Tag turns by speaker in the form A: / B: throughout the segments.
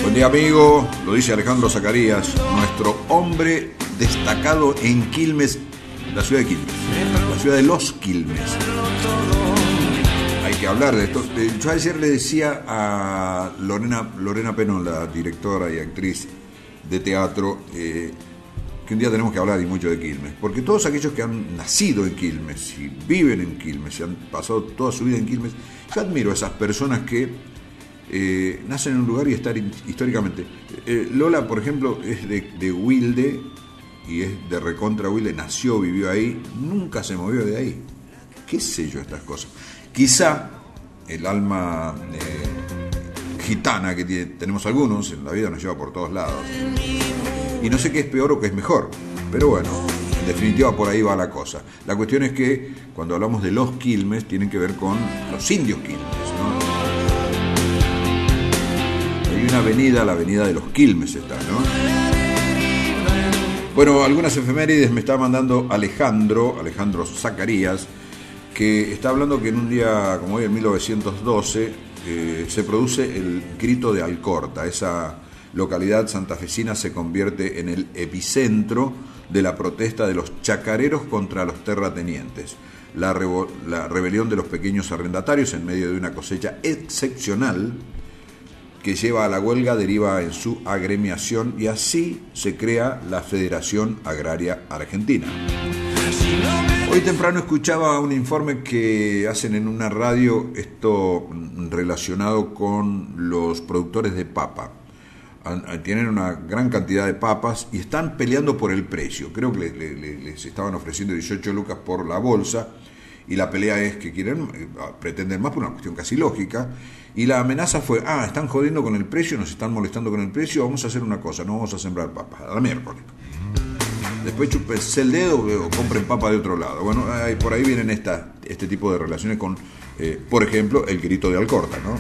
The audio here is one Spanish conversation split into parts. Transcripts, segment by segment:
A: Buen día, amigo, lo dice Alejandro Zacarías, nuestro hombre destacado en Quilmes, la ciudad de Quilmes, la ciudad de los Quilmes. Hay que hablar de esto. Yo ayer le decía a Lorena Penón, la directora y actriz de teatro, que un día tenemos que hablar y mucho de Quilmes, porque todos aquellos que han nacido en Quilmes y viven en Quilmes y han pasado toda su vida en Quilmes, yo admiro a esas personas que nacen en un lugar y están históricamente. Lola, por ejemplo, es de Wilde y es de recontra Wilde, nació, vivió ahí, nunca se movió de ahí. ¿Qué sé yo estas cosas? Quizá el alma gitana que tenemos algunos en la vida nos lleva por todos lados. Y no sé qué es peor o qué es mejor, pero bueno, en definitiva por ahí va la cosa. La cuestión es que cuando hablamos de los Quilmes tienen que ver con los indios Quilmes, ¿no? Hay una avenida, la avenida de los Quilmes está, ¿no? Bueno, algunas efemérides me está mandando Alejandro Zacarías, que está hablando que en un día como hoy, en 1912, se produce el Grito de Alcorta. Esa localidad santafesina se convierte en el epicentro de la protesta de los chacareros contra los terratenientes. La rebelión de los pequeños arrendatarios en medio de una cosecha excepcional que lleva a la huelga deriva en su agremiación y así se crea la Federación Agraria Argentina. Hoy temprano escuchaba un informe que hacen en una radio, esto relacionado con los productores de papa. Tienen una gran cantidad de papas y están peleando por el precio. Creo que les estaban ofreciendo 18 lucas por la bolsa y la pelea es que pretenden más por una cuestión casi lógica. Y la amenaza fue, están jodiendo con el precio, nos están molestando con el precio, vamos a hacer una cosa, no vamos a sembrar papas, a la miércoles. Después chúpense el dedo o compren papa de otro lado. Bueno, por ahí vienen este tipo de relaciones con, por ejemplo, el Grito de Alcorta, ¿no?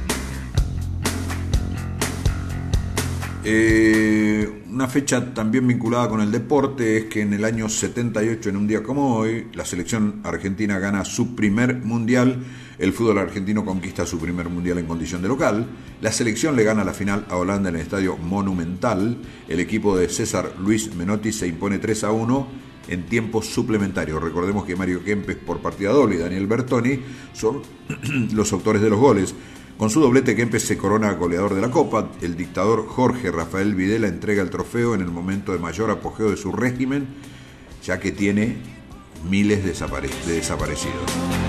A: Una fecha también vinculada con el deporte es que en el año 78, en un día como hoy, la selección argentina gana su primer mundial. El fútbol argentino conquista su primer mundial en condición de local. La selección le gana la final a Holanda en el Estadio Monumental. El equipo de César Luis Menotti se impone 3-1 en tiempo suplementario. Recordemos que Mario Kempes por partida doble y Daniel Bertoni son los autores de los goles. Con su doblete, Kempes se corona goleador de la Copa. El dictador Jorge Rafael Videla entrega el trofeo en el momento de mayor apogeo de su régimen, ya que tiene miles de desaparecidos.